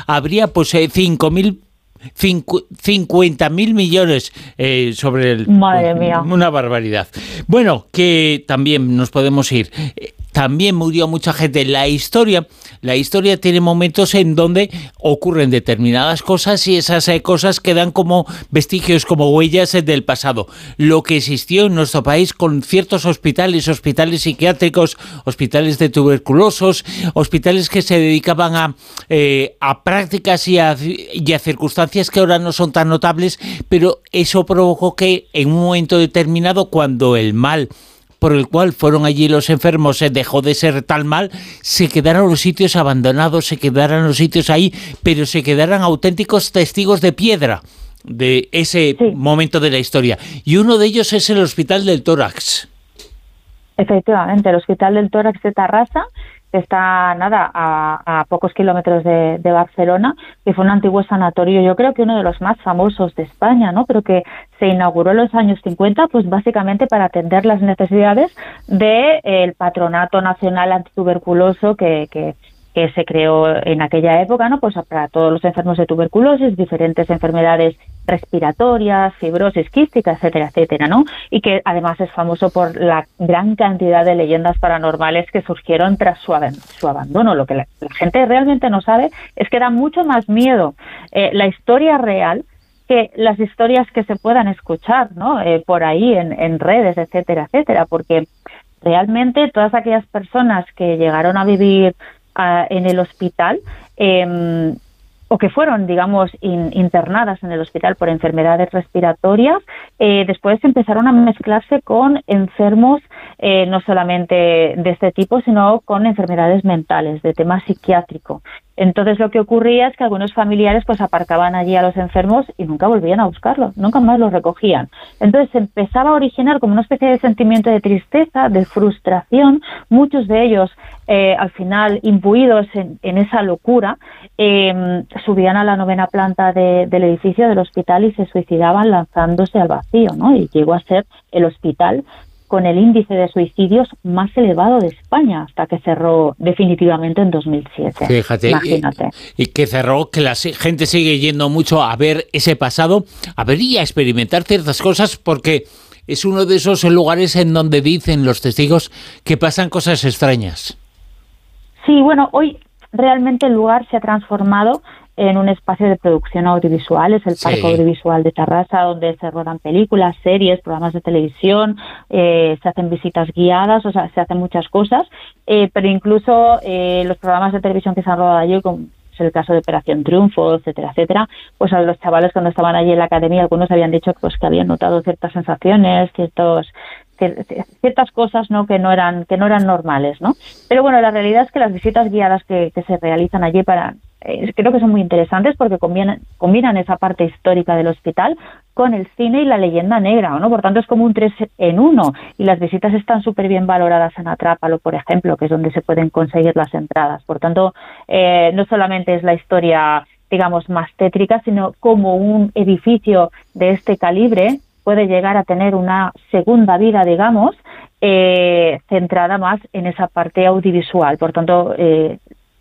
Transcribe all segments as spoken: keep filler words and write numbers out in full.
habría pues eh, cinco mil cincuenta mil millones eh, sobre el... Madre mía. Una barbaridad. Bueno, que también nos podemos ir. También murió mucha gente. La historia, la historia tiene momentos en donde ocurren determinadas cosas y esas eh, cosas quedan como vestigios, como huellas eh, del pasado. Lo que existió en nuestro país con ciertos hospitales, hospitales psiquiátricos, hospitales de tuberculosos, hospitales que se dedicaban a, eh, a prácticas y a, y a circunstancias que ahora no son tan notables, pero eso provocó que en un momento determinado, cuando el mal por el cual fueron allí los enfermos se dejó de ser tal mal, se quedaron los sitios abandonados, se quedaron los sitios ahí, pero se quedaron auténticos testigos de piedra de ese sí. momento de la historia. Y uno de ellos es el Hospital del Tórax. Efectivamente, el Hospital del Tórax de Tarrasa, que está nada a, a pocos kilómetros de, de Barcelona, que fue un antiguo sanatorio, yo creo que uno de los más famosos de España, ¿no? Pero que se inauguró en los años cincuenta, pues básicamente para atender las necesidades del de, Patronato Nacional Antituberculoso que, que que se creó en aquella época, ¿no? Pues para todos los enfermos de tuberculosis, diferentes enfermedades respiratorias, fibrosis quística, etcétera, etcétera, ¿no? Y que además es famoso por la gran cantidad de leyendas paranormales que surgieron tras su, ab- su abandono. Lo que la, la gente realmente no sabe es que da mucho más miedo eh, la historia real que las historias que se puedan escuchar, ¿no? Eh, por ahí en, en redes, etcétera, etcétera, porque realmente todas aquellas personas que llegaron a vivir Uh, en el hospital eh, o que fueron, digamos, in, internadas en el hospital por enfermedades respiratorias, eh, después empezaron a mezclarse con enfermos eh, no solamente de este tipo, sino con enfermedades mentales, de tema psiquiátrico. Entonces lo que ocurría es que algunos familiares pues aparcaban allí a los enfermos y nunca volvían a buscarlos, nunca más los recogían. Entonces se empezaba a originar como una especie de sentimiento de tristeza, de frustración, muchos de ellos eh, al final imbuidos en, en esa locura, eh, subían a la novena planta de, del edificio del hospital y se suicidaban lanzándose al vacío, ¿no? Y llegó a ser el hospital con el índice de suicidios más elevado de España, hasta que cerró definitivamente en dos mil siete. Fíjate, imagínate. Y, y que cerró, que la gente sigue yendo mucho a ver ese pasado, a ver y a experimentar ciertas cosas, porque es uno de esos lugares en donde dicen los testigos que pasan cosas extrañas. Sí, bueno, hoy realmente el lugar se ha transformado en un espacio de producción audiovisual, es el Parque sí. Audiovisual de Tarrasa, donde se rodan películas, series, programas de televisión, eh, se hacen visitas guiadas, o sea, se hacen muchas cosas, eh, pero incluso eh, los programas de televisión que se han rodado allí, como es el caso de Operación Triunfo, etcétera, etcétera, pues a los chavales cuando estaban allí en la academia, algunos habían dicho pues que habían notado ciertas sensaciones, ciertos ciertas cosas, ¿no? que no eran que no eran normales, ¿no? Pero bueno, la realidad es que las visitas guiadas que, que se realizan allí para eh, creo que son muy interesantes porque combinan, combinan esa parte histórica del hospital con el cine y la leyenda negra, ¿no? Por tanto, es como un tres en uno, y las visitas están súper bien valoradas en Atrápalo, por ejemplo, que es donde se pueden conseguir las entradas. Por tanto, eh, no solamente es la historia, digamos, más tétrica, sino como un edificio de este calibre puede llegar a tener una segunda vida, digamos, eh, centrada más en esa parte audiovisual. Por tanto, eh,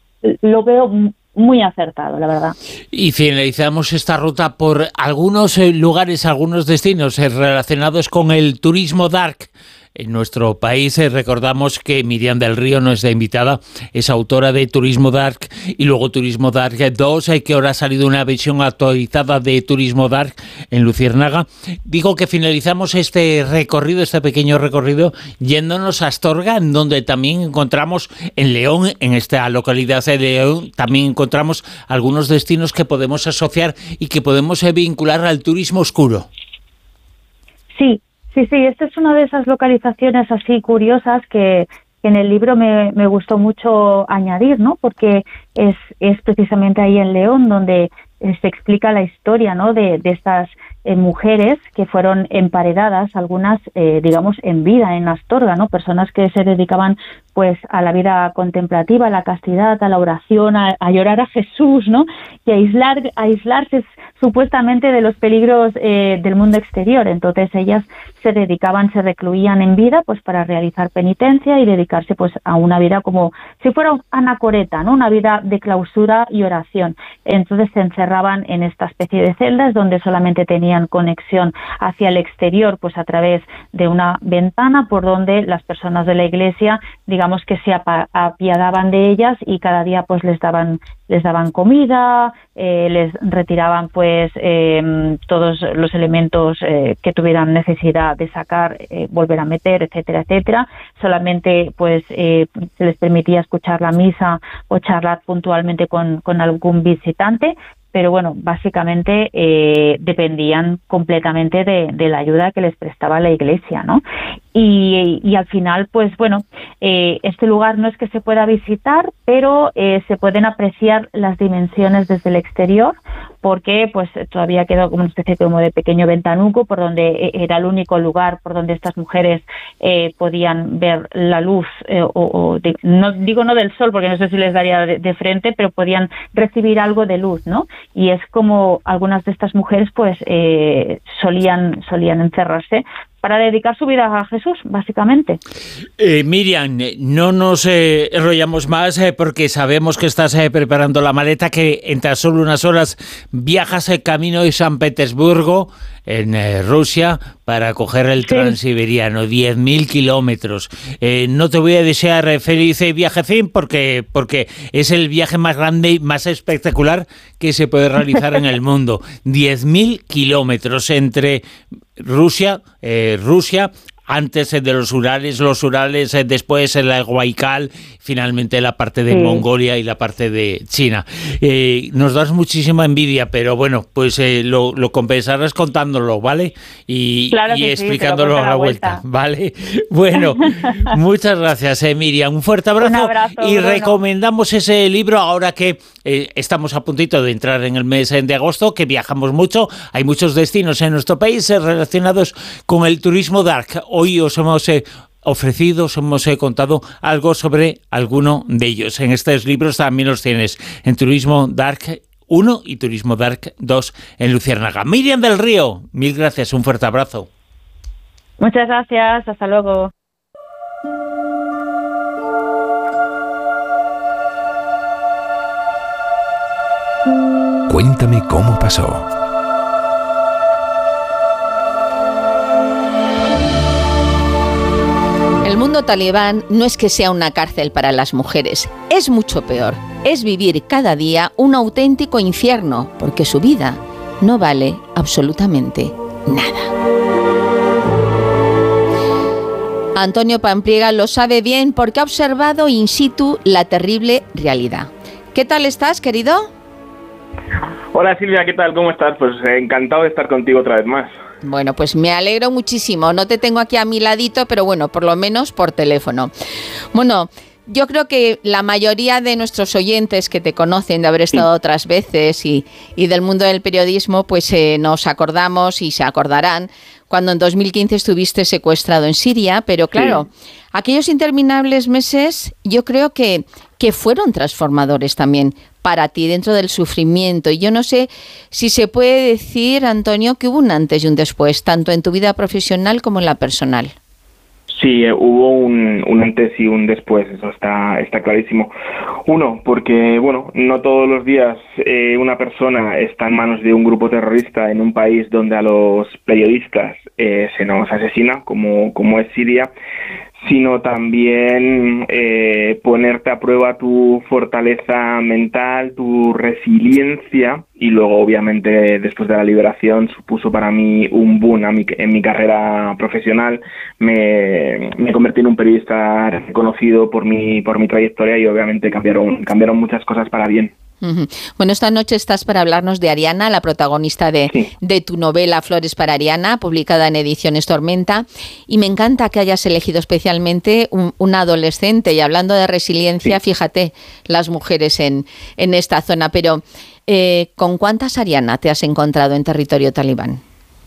lo veo muy acertado, la verdad. Y finalizamos esta ruta por algunos lugares, algunos destinos relacionados con el turismo dark. En nuestro país eh, recordamos que Miriam del Río, nuestra invitada, es autora de Turismo Dark y luego Turismo Dark dos, eh, que ahora ha salido una versión actualizada de Turismo Dark en Luciérnaga. Digo que finalizamos este recorrido, este pequeño recorrido, yéndonos a Astorga, en donde también encontramos en León, en esta localidad de León, también encontramos algunos destinos que podemos asociar y que podemos eh, vincular al turismo oscuro. Sí. Sí, sí, esta es una de esas localizaciones así curiosas que, que en el libro me, me gustó mucho añadir, ¿no? Porque es, es precisamente ahí en León donde se explica la historia, ¿no? De, de estas eh, mujeres que fueron emparedadas, algunas, eh, digamos, en vida, en Astorga, ¿no? Personas que se dedicaban pues a la vida contemplativa, a la castidad, a la oración, a, a llorar a Jesús, ¿no? Y a, aislar, a aislarse supuestamente de los peligros eh, del mundo exterior. Entonces ellas se dedicaban, se recluían en vida pues para realizar penitencia y dedicarse pues a una vida como si fuera anacoreta, ¿no? Una vida de clausura y oración. Entonces se encerraban en esta especie de celdas donde solamente tenían conexión hacia el exterior pues a través de una ventana por donde las personas de la iglesia, digamos, digamos que se apiadaban de ellas y cada día pues les daban les daban comida, eh, les retiraban pues eh, todos los elementos eh, que tuvieran necesidad de sacar, eh, volver a meter, etcétera, etcétera. Solamente pues eh, se les permitía escuchar la misa o charlar puntualmente con, con algún visitante. Pero bueno, básicamente eh, dependían completamente de, de la ayuda que les prestaba la Iglesia, ¿no? Y, y al final, pues bueno, eh, este lugar no es que se pueda visitar, pero eh, se pueden apreciar las dimensiones desde el exterior, porque pues todavía quedó como una especie como de pequeño ventanuco por donde era el único lugar por donde estas mujeres eh, podían ver la luz, eh, o, o de, no digo no del sol, porque no sé si les daría de, de frente, pero podían recibir algo de luz, ¿no? Y es como algunas de estas mujeres pues eh, solían solían encerrarse para dedicar su vida a Jesús, básicamente. Eh, Miriam, no nos eh, enrollamos más eh, porque sabemos que estás eh, preparando la maleta, que en tan solo unas horas viajas el camino de San Petersburgo, en eh, Rusia, para coger el sí. Transiberiano, diez mil kilómetros. Eh, no te voy a desear eh, feliz viajecín porque, porque es el viaje más grande y más espectacular que se puede realizar en el mundo. diez mil kilómetros entre Rusia, eh, Rusia, antes de los Urales, los Urales, eh, después el Guaycal, finalmente la parte de sí. Mongolia y la parte de China. Eh, nos das muchísima envidia, pero bueno, pues eh, lo, lo compensarás contándolo, ¿vale? Y, claro y explicándolo sí, a la vuelta, vuelta, ¿vale? Bueno, muchas gracias, eh, Miriam. Un fuerte abrazo, Un abrazo y Bruno. Recomendamos ese libro ahora que eh, estamos a puntito de entrar en el mes de agosto, que viajamos mucho. Hay muchos destinos en nuestro país eh, relacionados con el turismo dark. Hoy os hemos eh, ofrecido, os hemos eh, contado algo sobre alguno de ellos. En estos libros también los tienes en Turismo Dark uno y Turismo Dark dos en Luciérnaga. Miriam del Río, mil gracias, un fuerte abrazo. Muchas gracias, hasta luego. Cuéntame cómo pasó. El mundo talibán no es que sea una cárcel para las mujeres, es mucho peor. Es vivir cada día un auténtico infierno, porque su vida no vale absolutamente nada. Antonio Pampliega lo sabe bien porque ha observado in situ la terrible realidad. ¿Qué tal estás, querido? Hola Silvia, ¿qué tal? ¿Cómo estás? Pues eh, encantado de estar contigo otra vez más. Bueno, pues me alegro muchísimo. No te tengo aquí a mi ladito, pero bueno, por lo menos por teléfono. Bueno, yo creo que la mayoría de nuestros oyentes que te conocen de haber estado sí. otras veces y, y del mundo del periodismo, pues eh, nos acordamos y se acordarán cuando en dos mil quince estuviste secuestrado en Siria, pero claro, sí. aquellos interminables meses yo creo que, que fueron transformadores también para ti dentro del sufrimiento. Y yo no sé si se puede decir, Antonio, que hubo un antes y un después, tanto en tu vida profesional como en la personal. Sí, eh, hubo un, un antes y un después, eso está está clarísimo. Uno, porque, bueno, no todos los días eh, una persona está en manos de un grupo terrorista en un país donde a los periodistas eh, se nos asesina, como, como es Siria, sino también eh, ponerte a prueba tu fortaleza mental, tu resiliencia, y luego obviamente después de la liberación supuso para mí un boom a mi, en mi carrera profesional. Me, me convertí en un periodista reconocido por mi, por mi trayectoria y obviamente cambiaron, cambiaron muchas cosas para bien. Uh-huh. Bueno, esta noche estás para hablarnos de Ariana, la protagonista de, sí. de tu novela Flores para Ariana, publicada en Ediciones Tormenta, y me encanta que hayas elegido especialmente un, un adolescente, y hablando de resiliencia, sí. fíjate, las mujeres en, en esta zona, pero eh, ¿con cuántas Ariana te has encontrado en territorio talibán?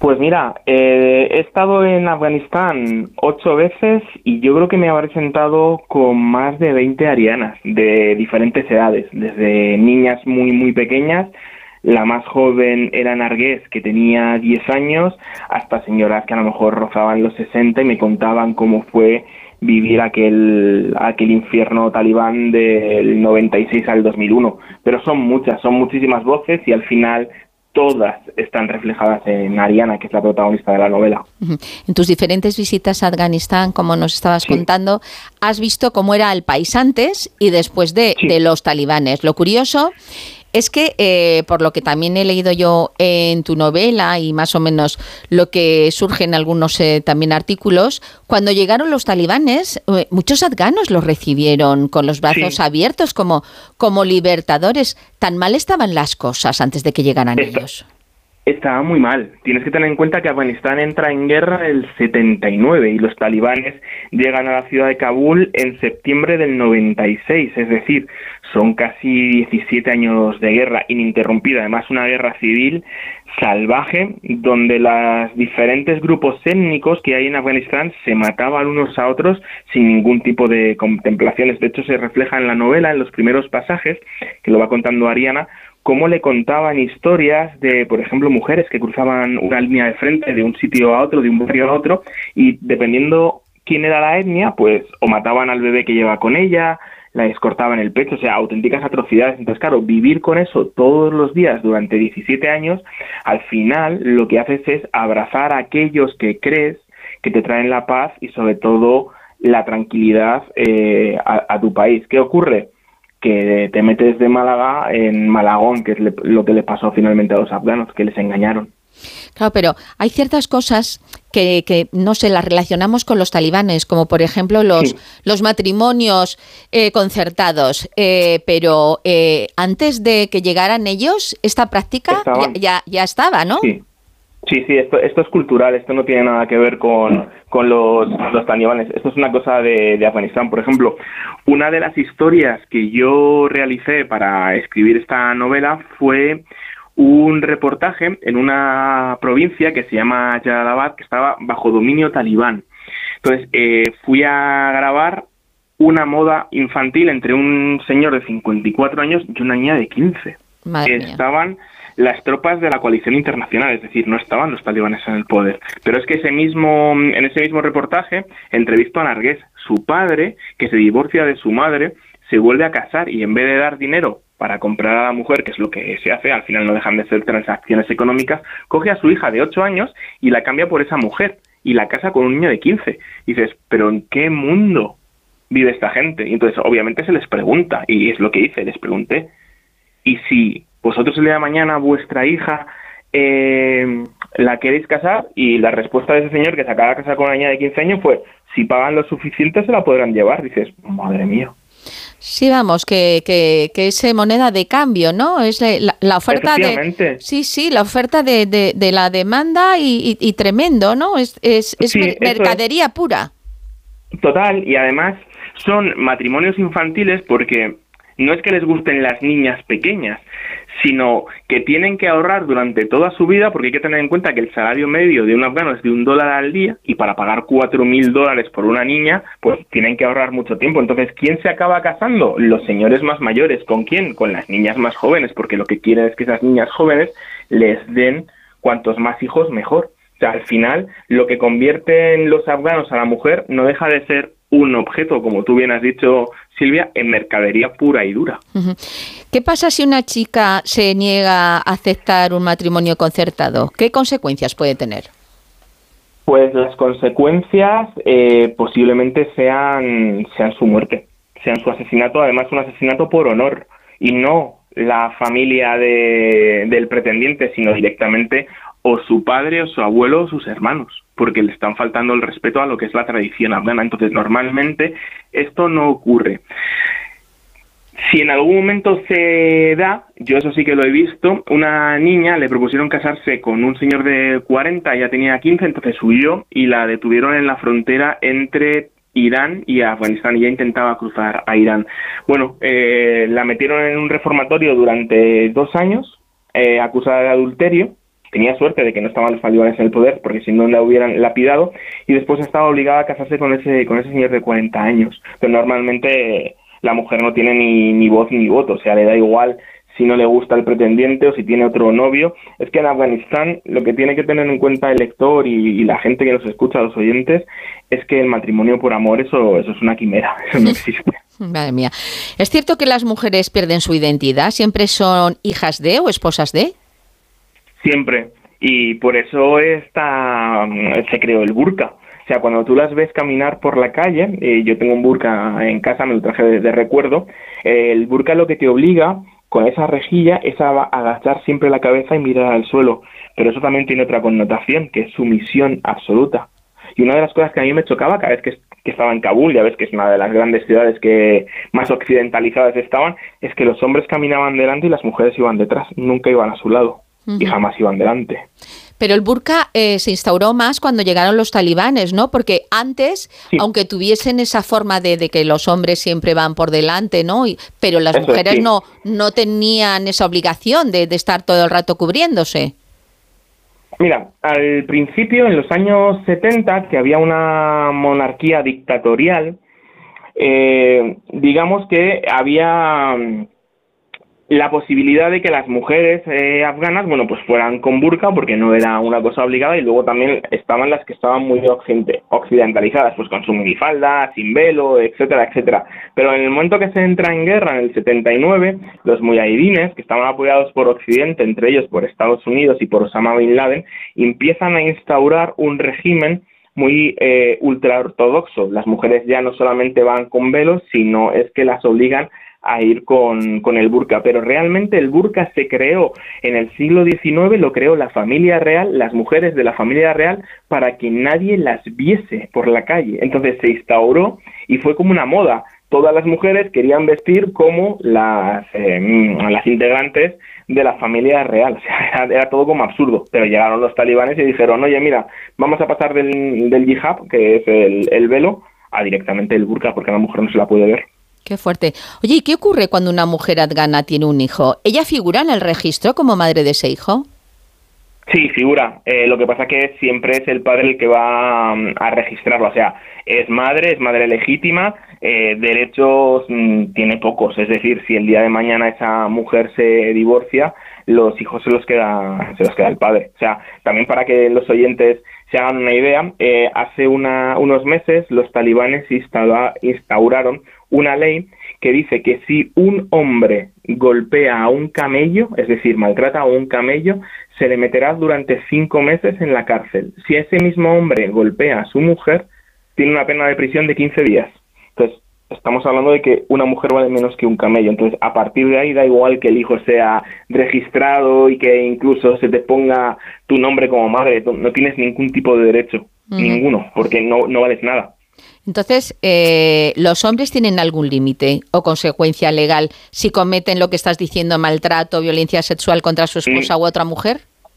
Pues mira, eh, he estado en Afganistán ocho veces y yo creo que me habré sentado con más de veinte arianas de diferentes edades, desde niñas muy muy pequeñas, la más joven era Nargués, que tenía diez años, hasta señoras que a lo mejor rozaban los sesenta y me contaban cómo fue vivir aquel aquel infierno talibán del noventa y seis al dos mil uno. Pero son muchas, son muchísimas voces y al final todas están reflejadas en Ariana, que es la protagonista de la novela. En tus diferentes visitas a Afganistán, como nos estabas sí. contando, has visto cómo era el país antes y después de, sí. de los talibanes. Lo curioso es que, eh, por lo que también he leído yo en tu novela y más o menos lo que surge en algunos eh, también artículos, cuando llegaron los talibanes, eh, muchos afganos los recibieron con los brazos sí. abiertos como, como libertadores. ¿Tan mal estaban las cosas antes de que llegaran Esta, ellos? Estaba muy mal. Tienes que tener en cuenta que Afganistán entra en guerra el setenta y nueve y los talibanes llegan a la ciudad de Kabul en septiembre del noventa y seis, es decir, son casi diecisiete años de guerra ininterrumpida, además una guerra civil salvaje, donde los diferentes grupos étnicos que hay en Afganistán se mataban unos a otros sin ningún tipo de contemplaciones. De hecho, se refleja en la novela, en los primeros pasajes, que lo va contando Ariana, cómo le contaban historias de, por ejemplo, mujeres que cruzaban una línea de frente de un sitio a otro, de un barrio a otro, y dependiendo quién era la etnia, pues o mataban al bebé que lleva con ella, la descortaban el pecho, o sea, auténticas atrocidades. Entonces, claro, vivir con eso todos los días durante diecisiete años, al final lo que haces es abrazar a aquellos que crees que te traen la paz y sobre todo la tranquilidad eh, a, a tu país. ¿Qué ocurre? Que te metes de Málaga en Malagón, que es le, lo que les pasó finalmente a los afganos, que les engañaron. Claro, pero hay ciertas cosas que, que no sé, las relacionamos con los talibanes, como por ejemplo los, sí. los matrimonios eh, concertados, eh, pero eh, antes de que llegaran ellos, esta práctica ya, ya, ya estaba, ¿no? Sí. Sí, sí, esto, esto es cultural, esto no tiene nada que ver con, con los, los talibanes, esto es una cosa de, de Afganistán. Por ejemplo, una de las historias que yo realicé para escribir esta novela fue un reportaje en una provincia que se llama Jalalabad, que estaba bajo dominio talibán. Entonces, eh, fui a grabar una moda infantil entre un señor de cincuenta y cuatro años y una niña de quince. Madre mía. Estaban las tropas de la coalición internacional, es decir, no estaban los talibanes en el poder. Pero es que ese mismo, en ese mismo reportaje entrevisto a Nargués, su padre, que se divorcia de su madre, se vuelve a casar y en vez de dar dinero para comprar a la mujer, que es lo que se hace, al final no dejan de ser transacciones económicas, coge a su hija de ocho años y la cambia por esa mujer y la casa con un niño de quince. Y dices, ¿pero en qué mundo vive esta gente? Y entonces, obviamente, se les pregunta, y es lo que hice, les pregunté, ¿y si vosotros el día de mañana vuestra hija eh, la queréis casar? Y la respuesta de ese señor que se acaba de casar con una niña de quince años fue, si pagan lo suficiente se la podrán llevar. Dices, madre mía. Sí, vamos, que, que, que es moneda de cambio, ¿no? Es la, la oferta de... Sí, sí, la oferta de, de, de la demanda y, y, y tremendo, ¿no? Es, es, es sí, mercadería es. pura. Total, y además son matrimonios infantiles porque no es que les gusten las niñas pequeñas, sino que tienen que ahorrar durante toda su vida, porque hay que tener en cuenta que el salario medio de un afgano es de un dólar al día, y para pagar cuatro mil dólares por una niña, pues tienen que ahorrar mucho tiempo. Entonces, ¿quién se acaba casando? Los señores más mayores. ¿Con quién? Con las niñas más jóvenes, porque lo que quieren es que esas niñas jóvenes les den cuantos más hijos mejor. O sea, al final, lo que convierten los afganos a la mujer no deja de ser un objeto, como tú bien has dicho, Silvia, en mercadería pura y dura. Uh-huh. ¿Qué pasa si una chica se niega a aceptar un matrimonio concertado? ¿Qué consecuencias puede tener? Pues las consecuencias eh, posiblemente sean, sean su muerte, sean su asesinato, además un asesinato por honor, y no la familia de, del pretendiente, sino directamente o su padre o su abuelo o sus hermanos, porque le están faltando el respeto a lo que es la tradición afgana. Entonces, normalmente esto no ocurre. Si en algún momento se da, yo eso sí que lo he visto, una niña le propusieron casarse con un señor de cuarenta, ella tenía quince, entonces huyó y la detuvieron en la frontera entre Irán y Afganistán, y ella intentaba cruzar a Irán. Bueno, eh, la metieron en un reformatorio durante dos años, eh, acusada de adulterio, tenía suerte de que no estaban los talibanes en el poder, porque si no la hubieran lapidado, y después estaba obligada a casarse con ese con ese señor de cuarenta años. Pero normalmente la mujer no tiene ni, ni voz ni voto, o sea, le da igual si no le gusta el pretendiente o si tiene otro novio. Es que en Afganistán lo que tiene que tener en cuenta el lector y, y la gente que nos escucha, los oyentes, es que el matrimonio por amor, eso, eso es una quimera, eso no existe. Madre mía. ¿Es cierto que las mujeres pierden su identidad? ¿Siempre son hijas de o esposas de? Siempre. Y por eso está, se creó el burka. O sea, cuando tú las ves caminar por la calle, eh, yo tengo un burka en casa, me lo traje de, de recuerdo, eh, el burka lo que te obliga con esa rejilla es a agachar siempre la cabeza y mirar al suelo. Pero eso también tiene otra connotación, que es sumisión absoluta. Y una de las cosas que a mí me chocaba cada vez que, que estaba en Kabul, ya ves que es una de las grandes ciudades que más occidentalizadas estaban, es que los hombres caminaban delante y las mujeres iban detrás, nunca iban a su lado. Uh-huh. Y jamás iban delante. Pero el burka eh, se instauró más cuando llegaron los talibanes, ¿no? Porque antes, sí, aunque tuviesen esa forma de, de que los hombres siempre van por delante, ¿no? Y, pero las Eso mujeres es, sí. no, no tenían esa obligación de, de estar todo el rato cubriéndose. Mira, al principio, en los años setenta, que había una monarquía dictatorial, eh, digamos que había la posibilidad de que las mujeres eh, afganas, bueno, pues fueran con burka, porque no era una cosa obligada, y luego también estaban las que estaban muy occidentalizadas, pues con su minifalda, sin velo, etcétera, etcétera. Pero en el momento que se entra en guerra, en el setenta y nueve, los muyahidines, que estaban apoyados por Occidente, entre ellos por Estados Unidos y por Osama Bin Laden, empiezan a instaurar un régimen muy eh, ultraortodoxo. Las mujeres ya no solamente van con velos, sino es que las obligan a ir con, con el burka, pero realmente el burka se creó en el siglo diecinueve, lo creó la familia real, las mujeres de la familia real, para que nadie las viese por la calle. Entonces se instauró y fue como una moda. Todas las mujeres querían vestir como las, eh, las integrantes de la familia real, o sea, era, era todo como absurdo, pero llegaron los talibanes y dijeron, oye, mira, vamos a pasar del, del hijab, que es el, el velo, a directamente el burka, porque a la mujer no se la puede ver. Qué fuerte. Oye, ¿y qué ocurre cuando una mujer afgana tiene un hijo? ¿Ella figura en el registro como madre de ese hijo? Sí, figura. Eh, lo que pasa que siempre es el padre el que va um, a registrarlo. O sea, es madre, es madre legítima, eh, derechos mmm, tiene pocos. Es decir, si el día de mañana esa mujer se divorcia, los hijos se los queda, se los queda el padre. O sea, también para que los oyentes se hagan una idea, eh, hace una, unos meses los talibanes instaura, instauraron una ley que dice que si un hombre golpea a un camello, es decir, maltrata a un camello, se le meterá durante cinco meses en la cárcel. Si ese mismo hombre golpea a su mujer, tiene una pena de prisión de quince días. Entonces, estamos hablando de que una mujer vale menos que un camello. Entonces, a partir de ahí da igual que el hijo sea registrado y que incluso se te ponga tu nombre como madre. No tienes ningún tipo de derecho, uh-huh. ninguno, porque no, no vales nada. Entonces, eh, ¿los hombres tienen algún límite o consecuencia legal si cometen lo que estás diciendo, maltrato, violencia sexual contra su esposa Ni, u otra mujer?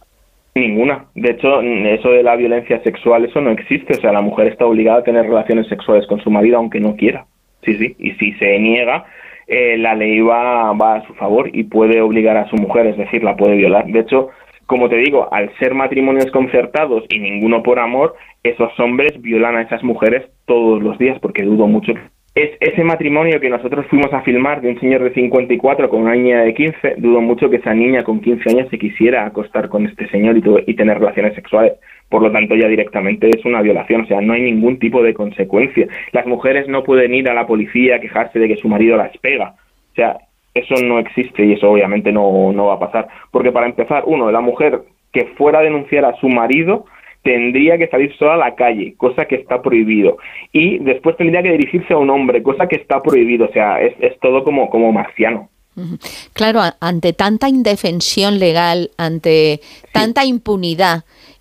Ninguna. De hecho, eso de la violencia sexual, eso no existe. O sea, la mujer está obligada a tener relaciones sexuales con su marido aunque no quiera. Sí, sí. Y si se niega, eh, la ley va, va a su favor y puede obligar a su mujer, es decir, la puede violar. De hecho, como te digo, al ser matrimonios concertados y ninguno por amor, esos hombres violan a esas mujeres todos los días, porque dudo mucho. Es ese matrimonio que nosotros fuimos a filmar de un señor de cincuenta y cuatro con una niña de quince, dudo mucho que esa niña con quince años se quisiera acostar con este señor y, y tener relaciones sexuales. Por lo tanto, ya directamente es una violación, o sea, no hay ningún tipo de consecuencia. Las mujeres no pueden ir a la policía a quejarse de que su marido las pega. O sea, eso no existe y eso obviamente no, no va a pasar. Porque para empezar, uno, la mujer que fuera a denunciar a su marido tendría que salir sola a la calle, cosa que está prohibido. Y después tendría que dirigirse a un hombre, cosa que está prohibido. O sea, es, es todo como, como marciano. Claro, ante tanta indefensión legal, ante sí. tanta impunidad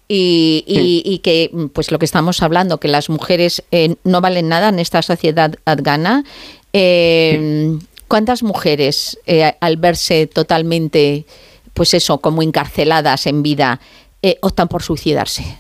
y, y, sí. y que, pues lo que estamos hablando, que las mujeres eh, no valen nada en esta sociedad afgana, eh, sí. ¿cuántas mujeres eh, al verse totalmente, pues eso, como encarceladas en vida, eh, optan por suicidarse?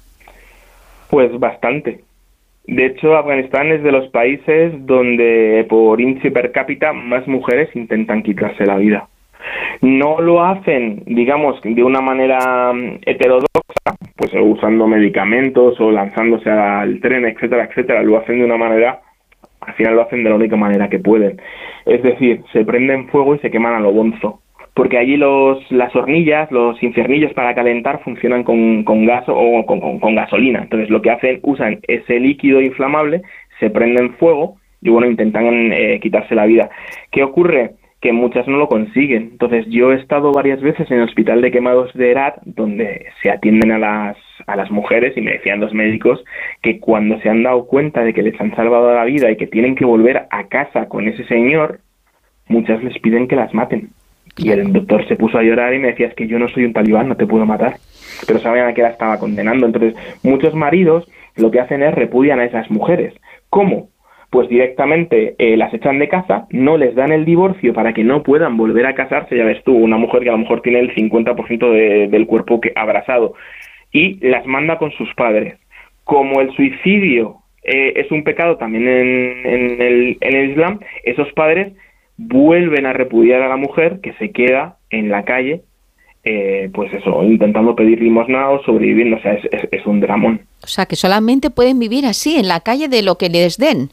Pues bastante. De hecho, Afganistán es de los países donde por índice per cápita más mujeres intentan quitarse la vida. No lo hacen, digamos, de una manera heterodoxa, pues usando medicamentos o lanzándose al tren, etcétera, etcétera. Lo hacen de una manera, al final lo hacen de la única manera que pueden. Es decir, se prenden fuego y se queman a lo bonzo. Porque allí los, las hornillas, los infiernillos para calentar funcionan con, con gas o con, con, con gasolina. Entonces lo que hacen, usan ese líquido inflamable, se prenden fuego y bueno, intentan eh, quitarse la vida. ¿Qué ocurre? Que muchas no lo consiguen. Entonces yo he estado varias veces en el hospital de quemados de Herat, donde se atienden a las, a las mujeres, y me decían los médicos que cuando se han dado cuenta de que les han salvado la vida y que tienen que volver a casa con ese señor, muchas les piden que las maten. Y el doctor se puso a llorar y me decía, es que yo no soy un talibán, no te puedo matar. Pero sabían a qué la estaba condenando. Entonces, muchos maridos lo que hacen es repudian a esas mujeres. ¿Cómo? Pues directamente eh, las echan de casa, no les dan el divorcio para que no puedan volver a casarse. Ya ves tú, una mujer que a lo mejor tiene el cincuenta por ciento de, del cuerpo que, abrasado, y las manda con sus padres. Como el suicidio eh, es un pecado también en, en, el, en el Islam, esos padres vuelven a repudiar a la mujer, que se queda en la calle, eh, pues eso, intentando pedir limosna o sobreviviendo. O sea, es, es, es un dramón. O sea, que solamente pueden vivir así, en la calle, de lo que les den.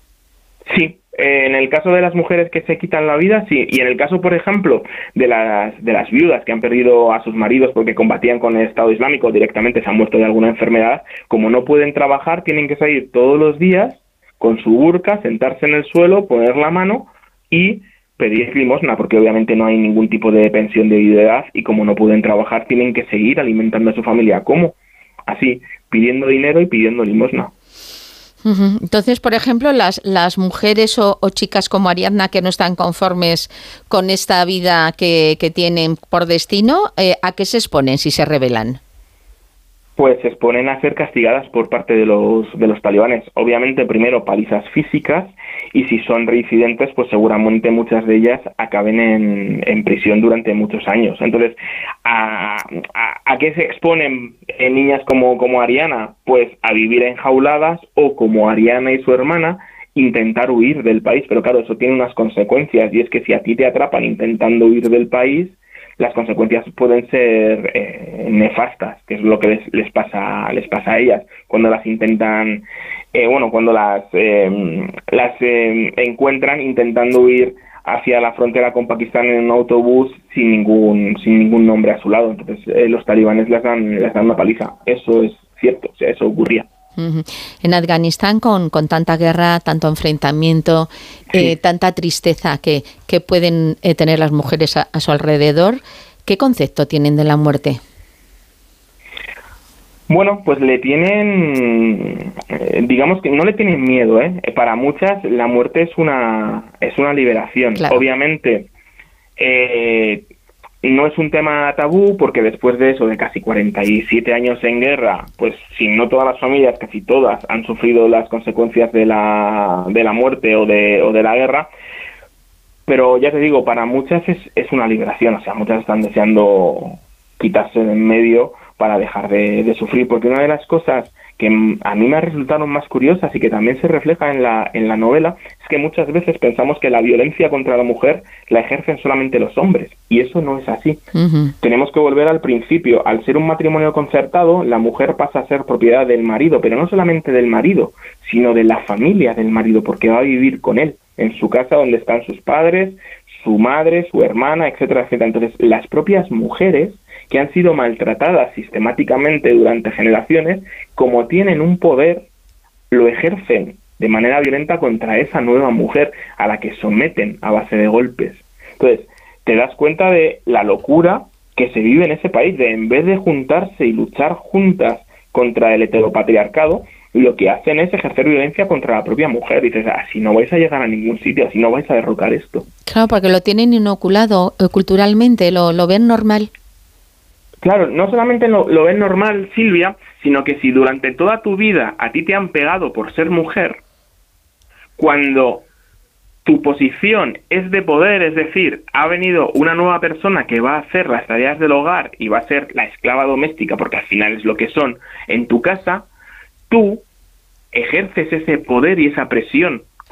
Sí, eh, en el caso de las mujeres que se quitan la vida, sí. Y en el caso, por ejemplo, de las, de las viudas que han perdido a sus maridos porque combatían con el Estado Islámico, directamente se han muerto de alguna enfermedad, como no pueden trabajar, tienen que salir todos los días con su burka, sentarse en el suelo, poner la mano y pedir limosna, porque obviamente no hay ningún tipo de pensión de viudedad, y como no pueden trabajar tienen que seguir alimentando a su familia. ¿Cómo? Así, pidiendo dinero y pidiendo limosna. Uh-huh. Entonces, por ejemplo, las, las mujeres o, o chicas como Ariadna, que no están conformes con esta vida que, que tienen por destino, eh, ¿a qué se exponen si se rebelan? Pues se exponen a ser castigadas por parte de los de los talibanes. Obviamente, primero palizas físicas, y si son reincidentes, pues seguramente muchas de ellas acaben en, en prisión durante muchos años. Entonces, ¿a, a, a qué se exponen eh, niñas como, como Ariana? Pues a vivir enjauladas, o como Ariana y su hermana, intentar huir del país. Pero claro, eso tiene unas consecuencias, y es que si a ti te atrapan intentando huir del país, las consecuencias pueden ser eh, nefastas, que es lo que les, les pasa les pasa a ellas cuando las intentan, eh, bueno, cuando las eh, las eh, encuentran intentando huir hacia la frontera con Pakistán en un autobús sin ningún sin ningún nombre a su lado. Entonces eh, los talibanes les dan les dan una paliza. Eso es cierto, o sea, eso ocurría. Uh-huh. En Afganistán, con, con tanta guerra, tanto enfrentamiento, sí. eh, tanta tristeza que, que pueden eh, tener las mujeres a, a su alrededor, ¿qué concepto tienen de la muerte? Bueno, pues le tienen, eh, digamos que no le tienen miedo, ¿eh? Para muchas la muerte es una es una liberación. Claro. Obviamente eh, no es un tema tabú, porque después de eso, de casi cuarenta y siete años en guerra, pues si no todas las familias, casi todas, han sufrido las consecuencias de la de la muerte o de o de la guerra. Pero ya te digo, para muchas es, es una liberación. O sea, muchas están deseando quitarse de en medio para dejar de, de sufrir, porque una de las cosas que a mí me resultaron más curiosas y que también se refleja en la en la novela es que muchas veces pensamos que la violencia contra la mujer la ejercen solamente los hombres, y eso no es así. Uh-huh. Tenemos que volver al principio. Al ser un matrimonio concertado, la mujer pasa a ser propiedad del marido, pero no solamente del marido, sino de la familia del marido, porque va a vivir con él en su casa, donde están sus padres, su madre, su hermana, etcétera, etcétera. Entonces, las propias mujeres que han sido maltratadas sistemáticamente durante generaciones, como tienen un poder, lo ejercen de manera violenta contra esa nueva mujer a la que someten a base de golpes. Entonces, te das cuenta de la locura que se vive en ese país, de en vez de juntarse y luchar juntas contra el heteropatriarcado, lo que hacen es ejercer violencia contra la propia mujer. Y dices, así no vais a llegar a ningún sitio, así no vais a derrocar esto. Claro, porque lo tienen inoculado eh, culturalmente, lo, lo ven normal. Claro, no solamente lo, lo ven normal, Silvia, sino que si durante toda tu vida a ti te han pegado por ser mujer, cuando tu posición es de poder, es decir, ha venido una nueva persona que va a hacer las tareas del hogar y va a ser la esclava doméstica, porque al final es lo que son, en tu casa, tú ejerces ese poder y esa presión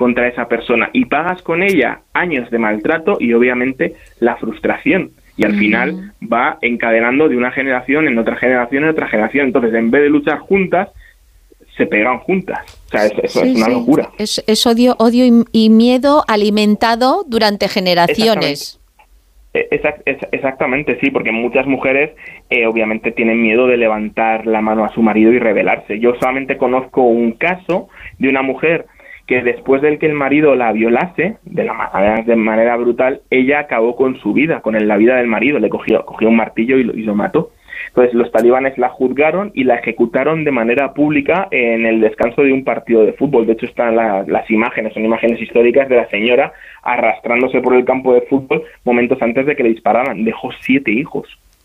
contra esa persona y pagas con ella años de maltrato y obviamente la frustración. Y al final va encadenando de una generación en otra generación en otra generación. Entonces, en vez de luchar juntas, se pegan juntas. O sea, eso, eso sí, es una sí. locura. Es, es odio, odio y, y miedo alimentado durante generaciones. Exact, exactamente, sí, porque muchas mujeres eh, obviamente tienen miedo de levantar la mano a su marido y rebelarse. Yo solamente conozco un caso de una mujer que después del que el marido la violase de, la manera, de manera brutal, ella acabó con su vida, con el, la vida del marido, le cogió, cogió un martillo y lo, y lo mató. Entonces los talibanes la juzgaron y la ejecutaron de manera pública en el descanso de un partido de fútbol. De hecho están la, las imágenes, son imágenes históricas de la señora arrastrándose por el campo de fútbol momentos antes de que le dispararan. Dejó siete hijos.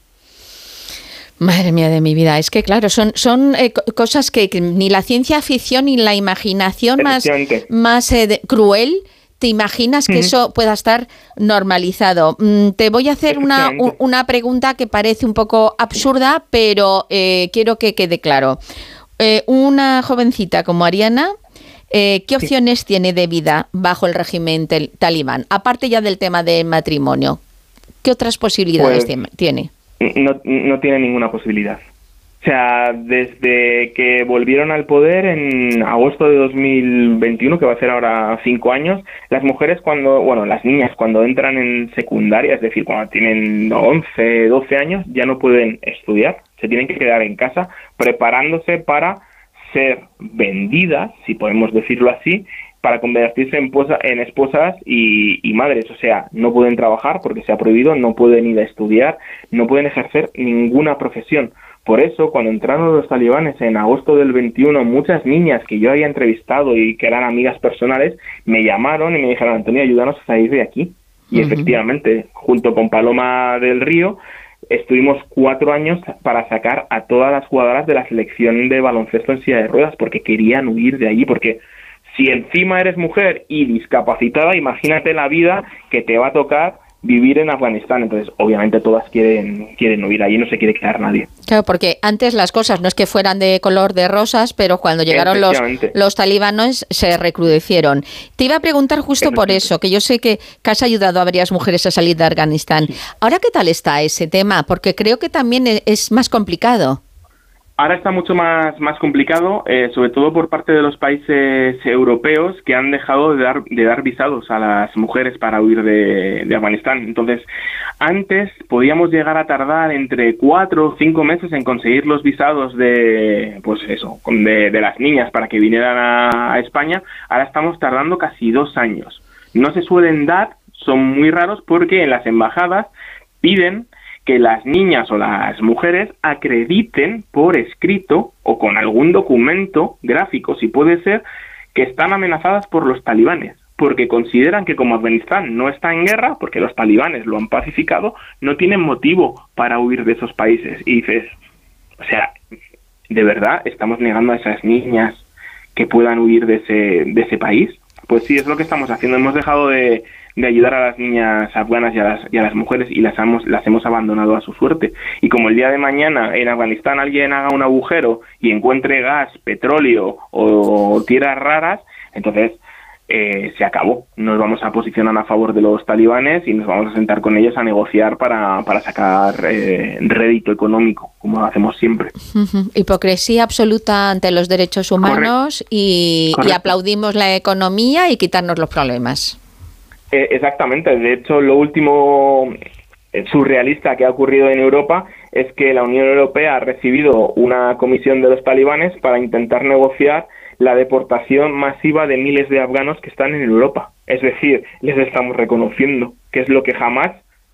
Madre mía de mi vida, es que claro, son son eh, cosas que, que ni la ciencia ficción ni la imaginación más, más eh, de, cruel te imaginas que uh-huh. eso pueda estar normalizado. Mm, te voy a hacer una, u, una pregunta que parece un poco absurda, pero eh, quiero que quede claro. Eh, una jovencita como Ariana, eh, ¿qué opciones sí. tiene de vida bajo el régimen tel- talibán? Aparte ya del tema del matrimonio, ¿qué otras posibilidades pues, tiene? No, no tiene ninguna posibilidad. O sea, desde que volvieron al poder en agosto de dos mil veintiuno, que va a ser ahora cinco años, las mujeres cuando, bueno, las niñas cuando entran en secundaria, es decir, cuando tienen once, doce años, ya no pueden estudiar, se tienen que quedar en casa preparándose para ser vendidas, si podemos decirlo así, para convertirse en, posa, en esposas y, y madres. O sea, no pueden trabajar porque se ha prohibido, no pueden ir a estudiar, no pueden ejercer ninguna profesión. Por eso, cuando entraron los talibanes en agosto del veintiuno, muchas niñas que yo había entrevistado y que eran amigas personales, me llamaron y me dijeron, Antonio, ayúdanos a salir de aquí. Y uh-huh. efectivamente, junto con Paloma del Río, estuvimos cuatro años para sacar a todas las jugadoras de la selección de baloncesto en silla de ruedas, porque querían huir de allí, porque si encima eres mujer y discapacitada, imagínate la vida que te va a tocar vivir en Afganistán. Entonces, obviamente todas quieren quieren huir, allí no se quiere quedar nadie. Claro, porque antes las cosas no es que fueran de color de rosas, pero cuando llegaron los, los talibanes se recrudecieron. Te iba a preguntar justo por eso, que yo sé que, que has ayudado a varias mujeres a salir de Afganistán. Ahora, ¿qué tal está ese tema? Porque creo que también es más complicado. Ahora está mucho más, más complicado, eh, sobre todo por parte de los países europeos que han dejado de dar, de dar visados a las mujeres para huir de, de Afganistán. Entonces, antes podíamos llegar a tardar entre cuatro o cinco meses en conseguir los visados de, pues eso, de, de las niñas para que vinieran a, a España. Ahora estamos tardando casi dos años. No se suelen dar, son muy raros porque en las embajadas piden que las niñas o las mujeres acrediten por escrito o con algún documento gráfico, si puede ser, que están amenazadas por los talibanes, porque consideran que como Afganistán no está en guerra, porque los talibanes lo han pacificado, no tienen motivo para huir de esos países. Y dices, o sea, ¿de verdad estamos negando a esas niñas que puedan huir de ese, de ese país? Pues sí, es lo que estamos haciendo. Hemos dejado de... de ayudar a las niñas afganas y a las, y a las mujeres y las hemos, las hemos abandonado a su suerte. Y como el día de mañana en Afganistán alguien haga un agujero y encuentre gas, petróleo o tierras raras, entonces eh, se acabó. Nos vamos a posicionar a favor de los talibanes y nos vamos a sentar con ellos a negociar para, para sacar eh, rédito económico, como hacemos siempre. Uh-huh. Hipocresía absoluta ante los derechos humanos. Correcto. y, y aplaudimos la economía y quitarnos los problemas. Eh, exactamente. De hecho, lo último surrealista que ha ocurrido en Europa es que la Unión Europea ha recibido una comisión de los talibanes para intentar negociar la deportación masiva de miles de afganos que están en Europa. Es decir, les estamos reconociendo, que es lo que jamás,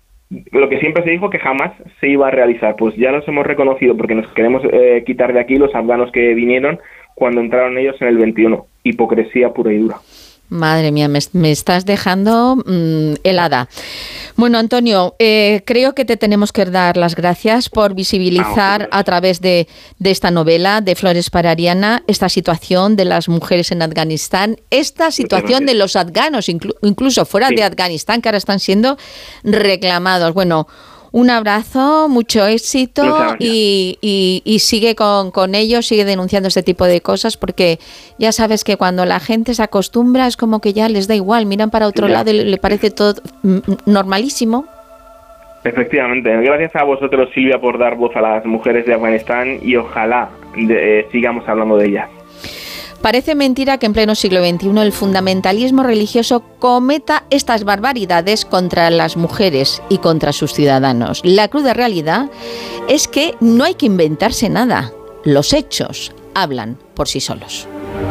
lo que siempre se dijo que jamás se iba a realizar. Pues ya los hemos reconocido porque nos queremos eh, quitar de aquí los afganos que vinieron cuando entraron ellos en el veintiuno. Hipocresía pura y dura. Madre mía, me, me estás dejando mmm, helada. Bueno, Antonio, eh, creo que te tenemos que dar las gracias por visibilizar a través de, de esta novela de Flores para Ariana esta situación de las mujeres en Afganistán, esta situación de los afganos, inclu- incluso fuera sí. de Afganistán, que ahora están siendo reclamados. Bueno, Un abrazo, mucho éxito y, y, y sigue con, con ellos, sigue denunciando este tipo de cosas, porque ya sabes que cuando la gente se acostumbra es como que ya les da igual, miran para otro ya. lado y le parece todo normalísimo. Efectivamente. Gracias a vosotros, Silvia, por dar voz a las mujeres de Afganistán y ojalá de, eh, sigamos hablando de ellas. Parece mentira que en pleno siglo veintiuno el fundamentalismo religioso cometa estas barbaridades contra las mujeres y contra sus ciudadanos. La cruda realidad es que no hay que inventarse nada. Los hechos hablan por sí solos.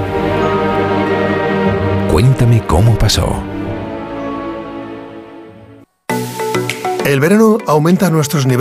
Cuéntame cómo pasó. El verano aumenta nuestros niveles